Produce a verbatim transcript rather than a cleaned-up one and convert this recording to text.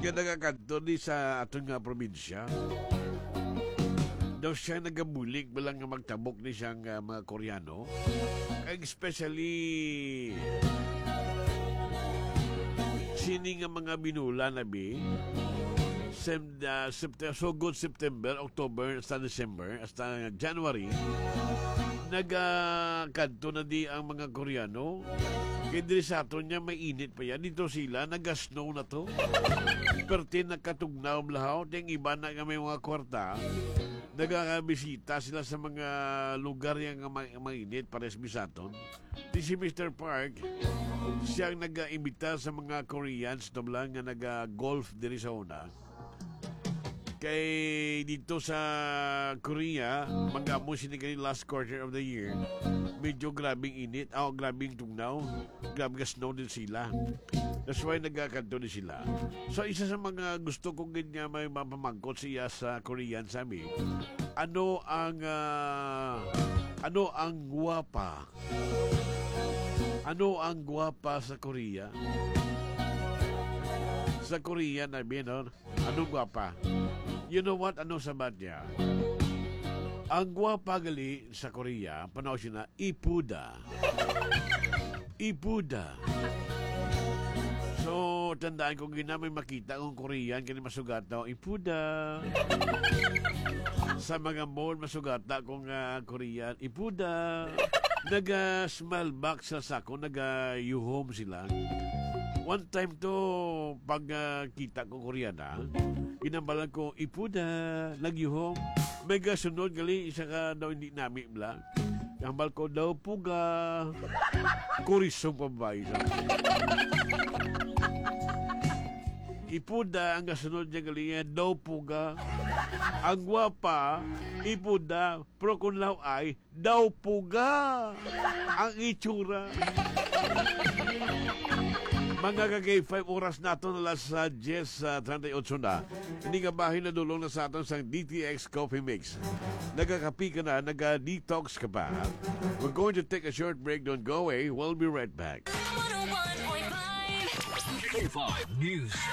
Nga nagakanto ni sa atong nga probinsya. Daw siya nagabulik bilang nga magtabok ni siyang uh, mga Koreano. Especially sini nga mga binula na bi Sem, uh, September, so good September, October, hasta December, hasta January, nagakanto na di ang mga Koreano. Kaya diri sa aton niya, may init pa yan. Dito sila, naga-snow na to. Perti nakatugnaw blahaw. Ting iba na nga may mga kwarta. Nagakabisita sila sa mga lugar yang mainit para sa bisaton. Di si mister Park, siyang nag-imbita sa mga Koreans to lang nga nag-golf diri sa una. Kay dito sa Korea, mag-amo siya last quarter of the year. Medyo grabing init, oh, grabing tugnaw, grabing snow din sila. That's why nagkakanto din sila. So, isa sa mga gusto kong ganyan may mapamangkot siya sa Korean sa amin. Ano ang, uh, ano ang guwapa? Ano ang guwapa sa Korea? Sa Korea na binon, ano guwapa? You know what? Ano sabat niya? Ang guwapa gali sa Korea, panahon siya na ipuda. Ipuda. So, tandaan ko ginamay makita kung Korean, kani masugata, ipuda. Sa mga mall, masugata kung uh, Korean, ipuda. Naga-smile back sa sako, naga-yuhom sila. One time to, pag uh, kita ko Koreana, inambalan ko, ipuda, nagyuhom. Mega sunod, gali, isa ka daw hindi namin bla. Inambal ko daw, puga. Kurisong pambahay. Ipuda, ang kasunod niya gali, daw puga. Ang gwapa, ipuda, pero kung law ay, daw puga. Ang itsura. Mga kagay five oras na ito na sa Jess uh, thirty-eight na. Hindi ka bahay na dulong na sa atin sa D T X Coffee Mix. Nagkakapi ka na, nag-detox ka pa. We're going to take a short break. Don't go away. We'll be right back. one oh one point five K five News.